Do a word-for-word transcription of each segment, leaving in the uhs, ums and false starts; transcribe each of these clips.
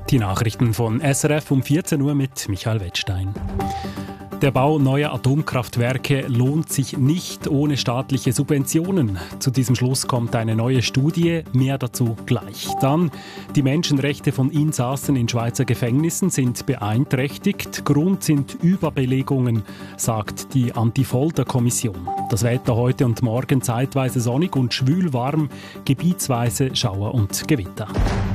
Die Nachrichten von S R F um vierzehn Uhr mit Michael Wettstein. Der Bau neuer Atomkraftwerke lohnt sich nicht ohne staatliche Subventionen. Zu diesem Schluss kommt eine neue Studie, mehr dazu gleich. Dann, die Menschenrechte von Insassen in Schweizer Gefängnissen sind beeinträchtigt. Grund sind Überbelegungen, sagt die Anti-Folter-Kommission. Das Wetter heute und morgen zeitweise sonnig und schwül-warm, gebietsweise Schauer und Gewitter.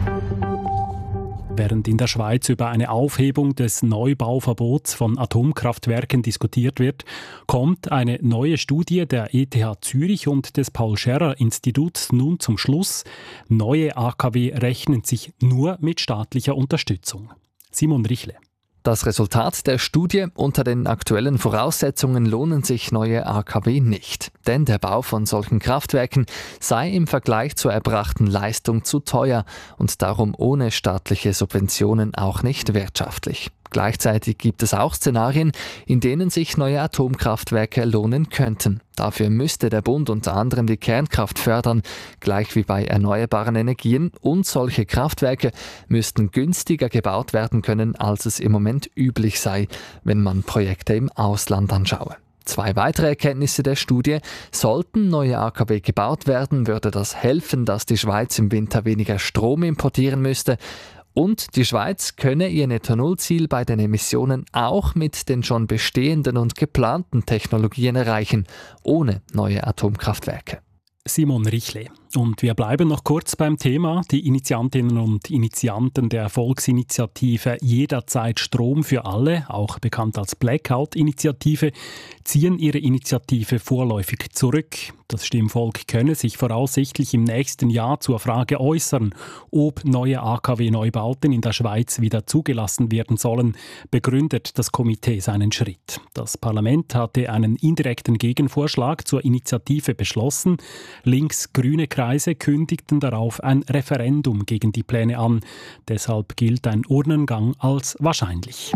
Während in der Schweiz über eine Aufhebung des Neubauverbots von Atomkraftwerken diskutiert wird, kommt eine neue Studie der E T H Zürich und des Paul-Scherrer-Instituts nun zum Schluss, neue A K W rechnen sich nur mit staatlicher Unterstützung. Simon Richle. Das Resultat der Studie: Unter den aktuellen Voraussetzungen lohnen sich neue A K W nicht. Denn der Bau von solchen Kraftwerken sei im Vergleich zur erbrachten Leistung zu teuer und darum ohne staatliche Subventionen auch nicht wirtschaftlich. Gleichzeitig gibt es auch Szenarien, in denen sich neue Atomkraftwerke lohnen könnten. Dafür müsste der Bund unter anderem die Kernkraft fördern, gleich wie bei erneuerbaren Energien, und solche Kraftwerke müssten günstiger gebaut werden können, als es im Moment üblich sei, wenn man Projekte im Ausland anschaue. Zwei weitere Erkenntnisse der Studie: Sollten neue A K W gebaut werden, würde das helfen, dass die Schweiz im Winter weniger Strom importieren müsste. Und die Schweiz könne ihr Netto-Null-Ziel bei den Emissionen auch mit den schon bestehenden und geplanten Technologien erreichen, ohne neue Atomkraftwerke. Simon Richle. Und wir bleiben noch kurz beim Thema. Die Initiantinnen und Initianten der Volksinitiative Jederzeit Strom für alle, auch bekannt als Blackout-Initiative, ziehen ihre Initiative vorläufig zurück. Das Stimmvolk könne sich voraussichtlich im nächsten Jahr zur Frage äußern, ob neue A K W-Neubauten in der Schweiz wieder zugelassen werden sollen, begründet das Komitee seinen Schritt. Das Parlament hatte einen indirekten Gegenvorschlag zur Initiative beschlossen. Links-grüne Kreise kündigten darauf ein Referendum gegen die Pläne an. Deshalb gilt ein Urnengang als wahrscheinlich.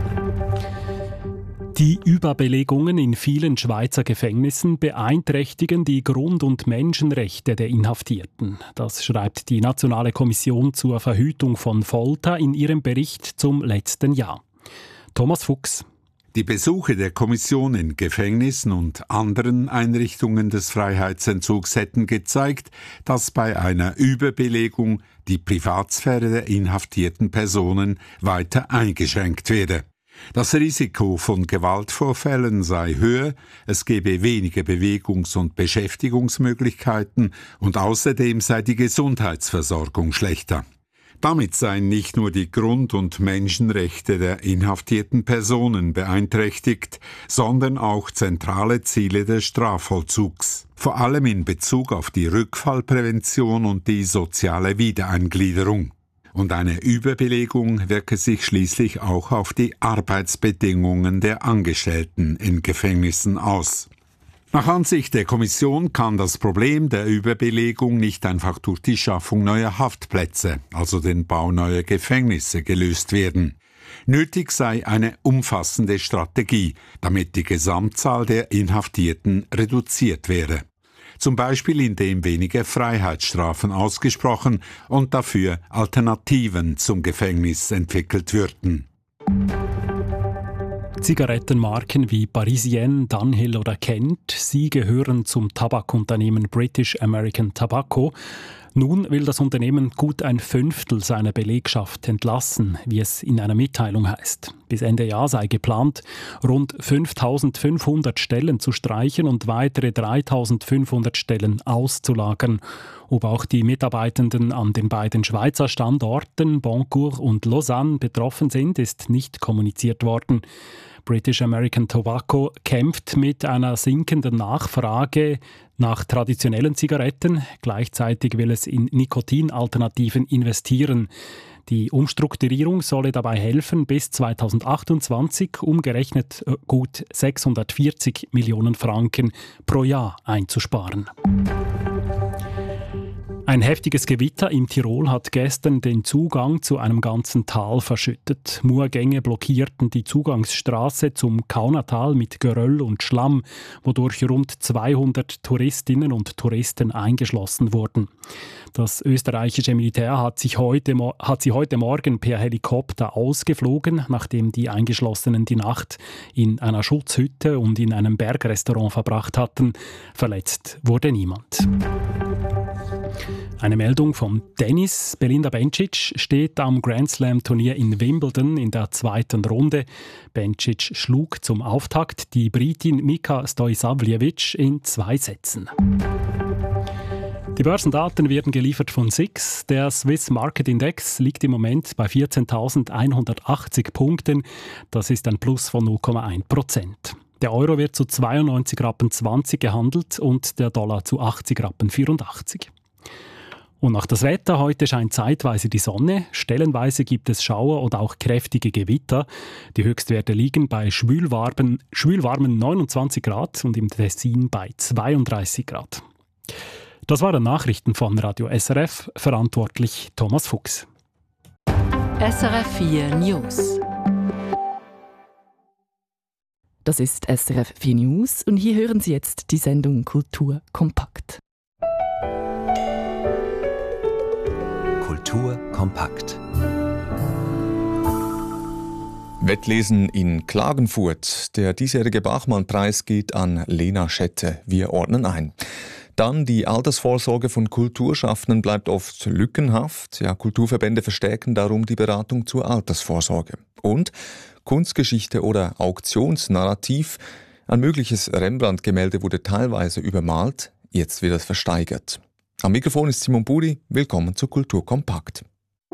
Die Überbelegungen in vielen Schweizer Gefängnissen beeinträchtigen die Grund- und Menschenrechte der Inhaftierten. Das schreibt die Nationale Kommission zur Verhütung von Folter in ihrem Bericht zum letzten Jahr. Thomas Fuchs. Die Besuche der Kommission in Gefängnissen und anderen Einrichtungen des Freiheitsentzugs hätten gezeigt, dass bei einer Überbelegung die Privatsphäre der inhaftierten Personen weiter eingeschränkt werde. Das Risiko von Gewaltvorfällen sei höher, es gebe weniger Bewegungs- und Beschäftigungsmöglichkeiten und außerdem sei die Gesundheitsversorgung schlechter. Damit seien nicht nur die Grund- und Menschenrechte der inhaftierten Personen beeinträchtigt, sondern auch zentrale Ziele des Strafvollzugs, vor allem in Bezug auf die Rückfallprävention und die soziale Wiedereingliederung. Und eine Überbelegung wirke sich schließlich auch auf die Arbeitsbedingungen der Angestellten in Gefängnissen aus. Nach Ansicht der Kommission kann das Problem der Überbelegung nicht einfach durch die Schaffung neuer Haftplätze, also den Bau neuer Gefängnisse, gelöst werden. Nötig sei eine umfassende Strategie, damit die Gesamtzahl der Inhaftierten reduziert wäre. Zum Beispiel indem weniger Freiheitsstrafen ausgesprochen und dafür Alternativen zum Gefängnis entwickelt würden. Zigarettenmarken wie Parisienne, Dunhill oder Kent, sie gehören zum Tabakunternehmen British American Tobacco. Nun will das Unternehmen gut ein Fünftel seiner Belegschaft entlassen, wie es in einer Mitteilung heißt. Bis Ende Jahr sei geplant, rund fünftausendfünfhundert Stellen zu streichen und weitere dreitausendfünfhundert Stellen auszulagern. Ob auch die Mitarbeitenden an den beiden Schweizer Standorten Boncourt und Lausanne betroffen sind, ist nicht kommuniziert worden. British American Tobacco kämpft mit einer sinkenden Nachfrage nach traditionellen Zigaretten. Gleichzeitig will es in Nikotinalternativen investieren. Die Umstrukturierung solle dabei helfen, bis zweitausendachtundzwanzig umgerechnet gut sechshundertvierzig Millionen Franken pro Jahr einzusparen. Ein heftiges Gewitter im Tirol hat gestern den Zugang zu einem ganzen Tal verschüttet. Murgänge blockierten die Zugangsstraße zum Kaunertal mit Geröll und Schlamm, wodurch rund zweihundert Touristinnen und Touristen eingeschlossen wurden. Das österreichische Militär hat, sich heute, hat sie heute Morgen per Helikopter ausgeflogen, nachdem die Eingeschlossenen die Nacht in einer Schutzhütte und in einem Bergrestaurant verbracht hatten. Verletzt wurde niemand. Eine Meldung vom Tennis. Belinda Bencic steht am Grand Slam Turnier in Wimbledon in der zweiten Runde. Bencic schlug zum Auftakt die Britin Mika Stojsavljevic in zwei Sätzen. Die Börsendaten werden geliefert von S I X. Der Swiss Market Index liegt im Moment bei vierzehntausendeinhundertachtzig Punkten. Das ist ein Plus von null Komma eins Prozent. Der Euro wird zu zweiundneunzig Rappen zwanzig gehandelt und der Dollar zu achtzig Rappen vierundachtzig. Und nach das Wetter, heute scheint zeitweise die Sonne, stellenweise gibt es Schauer oder auch kräftige Gewitter. Die Höchstwerte liegen bei schwülwarmen, schwülwarmen neunundzwanzig Grad und im Tessin bei zweiunddreißig Grad. Das waren Nachrichten von Radio S R F, verantwortlich Thomas Fuchs. S R F vier News. Das ist S R F vier News und hier hören Sie jetzt die Sendung Kultur kompakt. Kultur kompakt. Wettlesen in Klagenfurt. Der diesjährige Bachmann-Preis geht an Lena Schette. Wir ordnen ein. Dann die Altersvorsorge von Kulturschaffenden bleibt oft lückenhaft. Ja, Kulturverbände verstärken darum die Beratung zur Altersvorsorge. Und Kunstgeschichte oder Auktionsnarrativ. Ein mögliches Rembrandt-Gemälde wurde teilweise übermalt. Jetzt wird es versteigert. Am Mikrofon ist Simon Buri. Willkommen zu Kultur kompakt.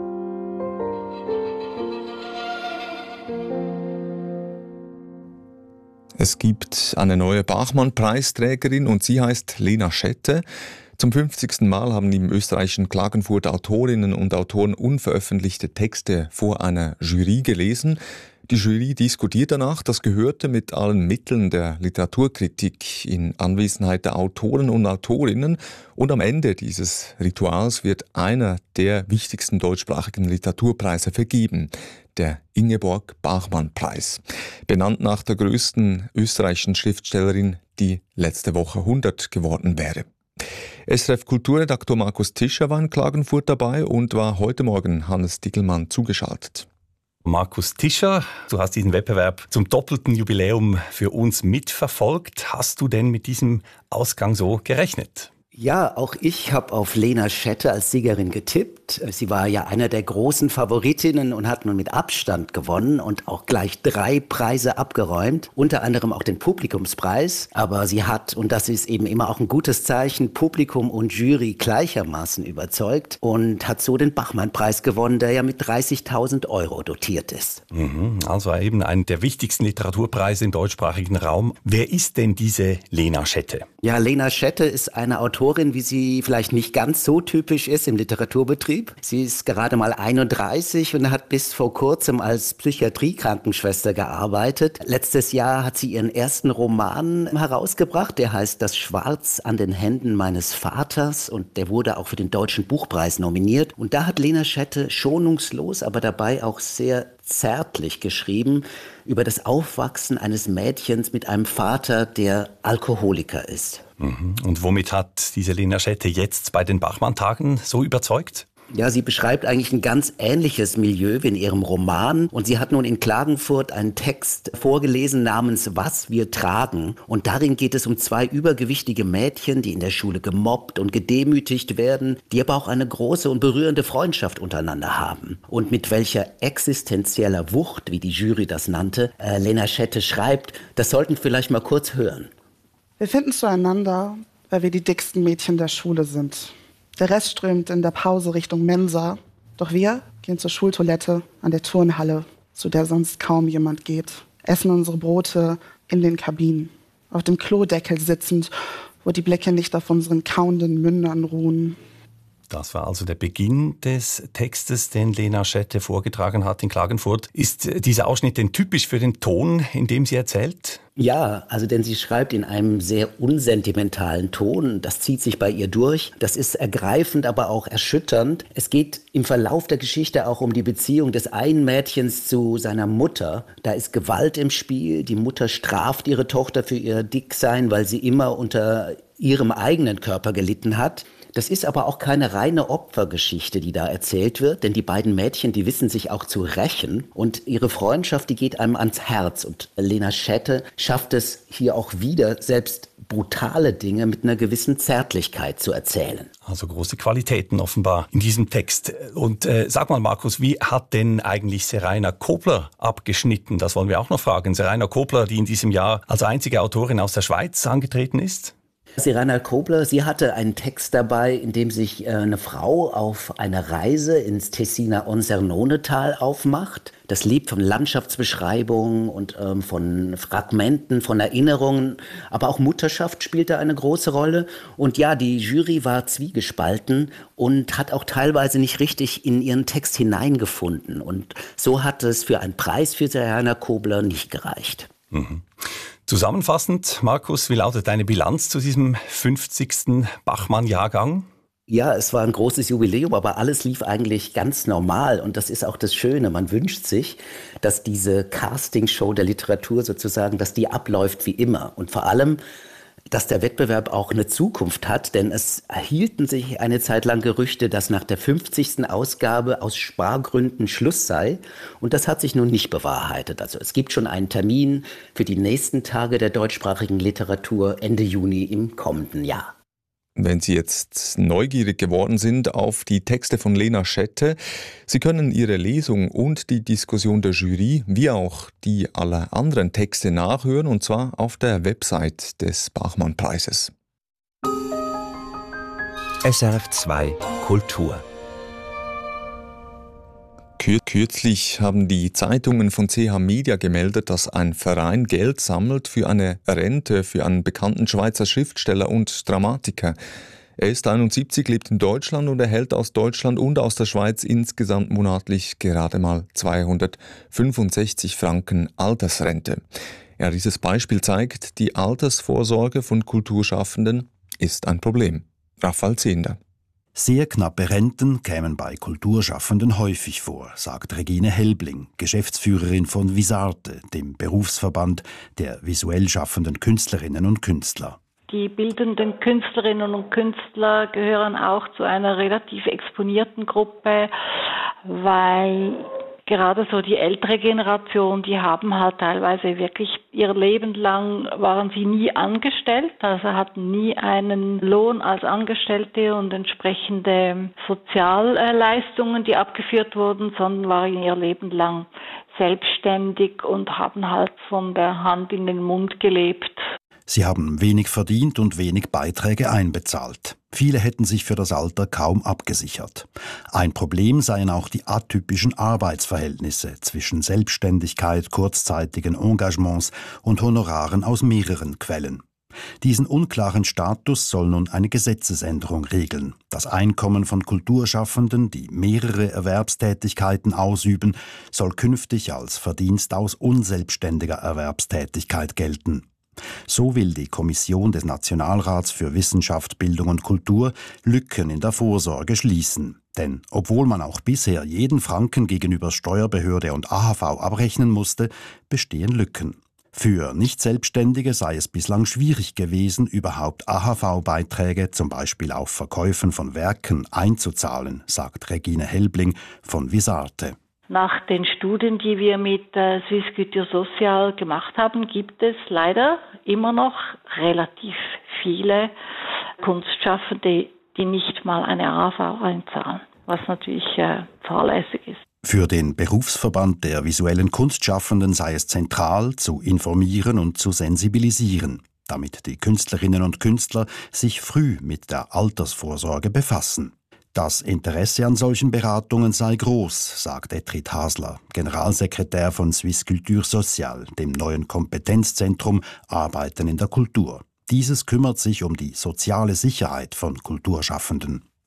Es gibt eine neue Bachmann-Preisträgerin und sie heißt Lena Schette. Zum fünfzigsten Mal haben im österreichischen Klagenfurt Autorinnen und Autoren unveröffentlichte Texte vor einer Jury gelesen. Die Jury diskutiert danach das Gehörte mit allen Mitteln der Literaturkritik in Anwesenheit der Autoren und Autorinnen. Und am Ende dieses Rituals wird einer der wichtigsten deutschsprachigen Literaturpreise vergeben, der Ingeborg-Bachmann-Preis. Benannt nach der größten österreichischen Schriftstellerin, die letzte Woche hundert geworden wäre. S R F-Kulturredaktor Markus Tischer war in Klagenfurt dabei und war heute Morgen Hannes Dickelmann zugeschaltet. Markus Tischer, du hast diesen Wettbewerb zum doppelten Jubiläum für uns mitverfolgt. Hast du denn mit diesem Ausgang so gerechnet? Ja, auch ich habe auf Lena Schette als Siegerin getippt. Sie war ja einer der großen Favoritinnen und hat nun mit Abstand gewonnen und auch gleich drei Preise abgeräumt, unter anderem auch den Publikumspreis. Aber sie hat, und das ist eben immer auch ein gutes Zeichen, Publikum und Jury gleichermaßen überzeugt und hat so den Bachmann-Preis gewonnen, der ja mit dreißigtausend Euro dotiert ist. Mhm, also eben einer der wichtigsten Literaturpreise im deutschsprachigen Raum. Wer ist denn diese Lena Schette? Ja, Lena Schette ist eine Autorin, wie sie vielleicht nicht ganz so typisch ist im Literaturbetrieb. Sie ist gerade mal einunddreißig und hat bis vor kurzem als Psychiatriekrankenschwester gearbeitet. Letztes Jahr hat sie ihren ersten Roman herausgebracht, der heißt Das Schwarz an den Händen meines Vaters und der wurde auch für den Deutschen Buchpreis nominiert. Und da hat Lena Schette schonungslos, aber dabei auch sehr zärtlich geschrieben über das Aufwachsen eines Mädchens mit einem Vater, der Alkoholiker ist. Und womit hat diese Lena Schette jetzt bei den Bachmann-Tagen so überzeugt? Ja, sie beschreibt eigentlich ein ganz ähnliches Milieu wie in ihrem Roman. Und sie hat nun in Klagenfurt einen Text vorgelesen namens Was wir tragen. Und darin geht es um zwei übergewichtige Mädchen, die in der Schule gemobbt und gedemütigt werden, die aber auch eine große und berührende Freundschaft untereinander haben. Und mit welcher existenzieller Wucht, wie die Jury das nannte, äh, Lena Schette schreibt, das sollten wir vielleicht mal kurz hören. Wir finden zueinander, weil wir die dicksten Mädchen der Schule sind. Der Rest strömt in der Pause Richtung Mensa. Doch wir gehen zur Schultoilette an der Turnhalle, zu der sonst kaum jemand geht. Essen unsere Brote in den Kabinen. Auf dem Klodeckel sitzend, wo die Blicke nicht auf unseren kauenden Mündern ruhen. Das war also der Beginn des Textes, den Lena Schette vorgetragen hat in Klagenfurt. Ist dieser Ausschnitt denn typisch für den Ton, in dem sie erzählt? Ja, also denn sie schreibt in einem sehr unsentimentalen Ton. Das zieht sich bei ihr durch. Das ist ergreifend, aber auch erschütternd. Es geht im Verlauf der Geschichte auch um die Beziehung des einen Mädchens zu seiner Mutter. Da ist Gewalt im Spiel. Die Mutter straft ihre Tochter für ihr Dicksein, weil sie immer unter ihrem eigenen Körper gelitten hat. Das ist aber auch keine reine Opfergeschichte, die da erzählt wird, denn die beiden Mädchen, die wissen sich auch zu rächen und ihre Freundschaft, die geht einem ans Herz. Und Lena Schette schafft es hier auch wieder, selbst brutale Dinge mit einer gewissen Zärtlichkeit zu erzählen. Also große Qualitäten offenbar in diesem Text. Und äh, sag mal, Markus, wie hat denn eigentlich Seraina Kobler abgeschnitten? Das wollen wir auch noch fragen. Seraina Kobler, die in diesem Jahr als einzige Autorin aus der Schweiz angetreten ist. Seraina Kobler, sie hatte einen Text dabei, in dem sich äh, eine Frau auf eine Reise ins Tessiner Onsernone-Tal aufmacht. Das lebt von Landschaftsbeschreibungen und ähm, von Fragmenten, von Erinnerungen. Aber auch Mutterschaft spielte eine große Rolle. Und ja, die Jury war zwiegespalten und hat auch teilweise nicht richtig in ihren Text hineingefunden. Und so hat es für einen Preis für Seraina Kobler nicht gereicht. Mhm. Zusammenfassend, Markus, wie lautet deine Bilanz zu diesem fünfzigsten Bachmann-Jahrgang? Ja, es war ein großes Jubiläum, aber alles lief eigentlich ganz normal. Und das ist auch das Schöne. Man wünscht sich, dass diese Castingshow der Literatur sozusagen, dass die abläuft wie immer. Und vor allem, dass der Wettbewerb auch eine Zukunft hat, denn es erhielten sich eine Zeit lang Gerüchte, dass nach der fünfzigsten Ausgabe aus Spargründen Schluss sei. Und das hat sich nun nicht bewahrheitet. Also es gibt schon einen Termin für die nächsten Tage der deutschsprachigen Literatur Ende Juni im kommenden Jahr. Wenn Sie jetzt neugierig geworden sind auf die Texte von Lena Schette, Sie können Ihre Lesung und die Diskussion der Jury, wie auch die aller anderen Texte nachhören, und zwar auf der Website des Bachmann-Preises. S R F zwei Kultur. Kürzlich haben die Zeitungen von C H Media gemeldet, dass ein Verein Geld sammelt für eine Rente für einen bekannten Schweizer Schriftsteller und Dramatiker. Er ist einundsiebzig, lebt in Deutschland und erhält aus Deutschland und aus der Schweiz insgesamt monatlich gerade mal zweihundertfünfundsechzig Franken Altersrente. Ja, dieses Beispiel zeigt, die Altersvorsorge von Kulturschaffenden ist ein Problem. Raphael Zehnder. Sehr knappe Renten kämen bei Kulturschaffenden häufig vor, sagt Regine Helbling, Geschäftsführerin von Visarte, dem Berufsverband der visuell schaffenden Künstlerinnen und Künstler. Die bildenden Künstlerinnen und Künstler gehören auch zu einer relativ exponierten Gruppe, weil gerade so die ältere Generation, die haben halt teilweise wirklich ihr Leben lang, waren sie nie angestellt, also hatten nie einen Lohn als Angestellte und entsprechende Sozialleistungen, die abgeführt wurden, sondern waren ihr Leben lang selbstständig und haben halt von der Hand in den Mund gelebt. Sie haben wenig verdient und wenig Beiträge einbezahlt. Viele hätten sich für das Alter kaum abgesichert. Ein Problem seien auch die atypischen Arbeitsverhältnisse zwischen Selbstständigkeit, kurzzeitigen Engagements und Honoraren aus mehreren Quellen. Diesen unklaren Status soll nun eine Gesetzesänderung regeln. Das Einkommen von Kulturschaffenden, die mehrere Erwerbstätigkeiten ausüben, soll künftig als Verdienst aus unselbstständiger Erwerbstätigkeit gelten. So will die Kommission des Nationalrats für Wissenschaft, Bildung und Kultur Lücken in der Vorsorge schließen. Denn obwohl man auch bisher jeden Franken gegenüber Steuerbehörde und A H V abrechnen musste, bestehen Lücken. Für Nicht-Selbstständige sei es bislang schwierig gewesen, überhaupt A H V-Beiträge, zum Beispiel auf Verkäufen von Werken, einzuzahlen, sagt Regine Helbling von Visarte. Nach den Studien, die wir mit äh, Swiss Culture Social gemacht haben, gibt es leider immer noch relativ viele Kunstschaffende, die nicht mal eine A H V einzahlen, was natürlich äh, fahrlässig ist. Für den Berufsverband der visuellen Kunstschaffenden sei es zentral, zu informieren und zu sensibilisieren, damit die Künstlerinnen und Künstler sich früh mit der Altersvorsorge befassen. Das Interesse an solchen Beratungen sei groß, sagt Etrit Hasler, Generalsekretär von Swiss Culture Social, dem neuen Kompetenzzentrum Arbeiten in der Kultur. Dieses kümmert sich um die soziale Sicherheit von Kulturschaffenden.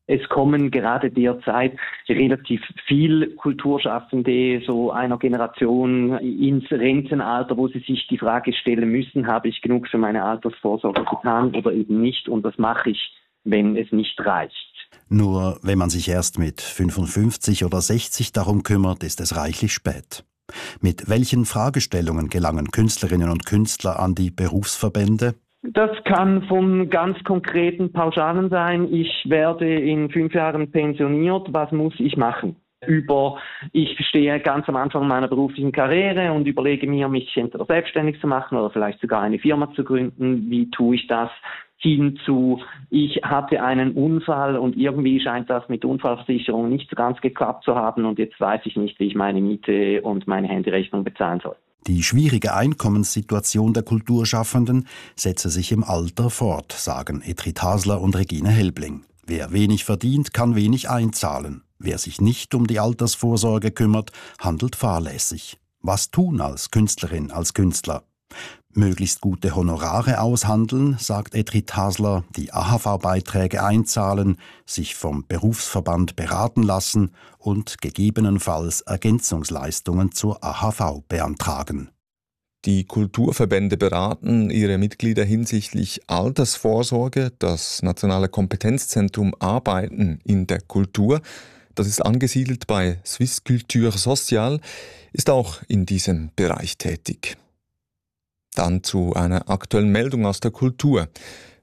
Es kommen gerade derzeit relativ viel Kulturschaffende so einer Generation ins Rentenalter, wo sie sich die Frage stellen müssen, habe ich genug für meine Altersvorsorge getan oder eben nicht, und das mache ich, wenn es nicht reicht. Nur wenn man sich erst mit fünfundfünfzig oder sechzig darum kümmert, ist es reichlich spät. Mit welchen Fragestellungen gelangen Künstlerinnen und Künstler an die Berufsverbände? Das kann von ganz konkreten Pauschalen sein. Ich werde in fünf Jahren pensioniert. Was muss ich machen? Über, ich stehe ganz am Anfang meiner beruflichen Karriere und überlege mir, mich entweder selbstständig zu machen oder vielleicht sogar eine Firma zu gründen. Wie tue ich das? Hinzu, ich hatte einen Unfall und irgendwie scheint das mit Unfallversicherung nicht so ganz geklappt zu haben und jetzt weiß ich nicht, wie ich meine Miete und meine Handyrechnung bezahlen soll. Die schwierige Einkommenssituation der Kulturschaffenden setze sich im Alter fort, sagen Edrit Hasler und Regine Helbling. Wer wenig verdient, kann wenig einzahlen. Wer sich nicht um die Altersvorsorge kümmert, handelt fahrlässig. Was tun als Künstlerin, als Künstler? Möglichst gute Honorare aushandeln, sagt Edrit Hasler, die A H V-Beiträge einzahlen, sich vom Berufsverband beraten lassen und gegebenenfalls Ergänzungsleistungen zur A H V beantragen. Die Kulturverbände beraten ihre Mitglieder hinsichtlich Altersvorsorge. Das Nationale Kompetenzzentrum Arbeiten in der Kultur, das ist angesiedelt bei Swiss Culture Sociale, ist auch in diesem Bereich tätig. Dann zu einer aktuellen Meldung aus der Kultur.